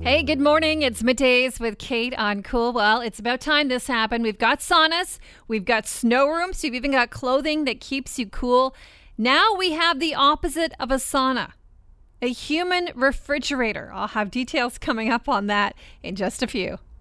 Hey, good morning. It's middays with Kate on Cool. Well, it's about time this happened. We've got saunas, we've got snow rooms, we've even got clothing that keeps you cool. Now we have the opposite of a sauna, a human refrigerator. I'll have details coming up on that in just a few.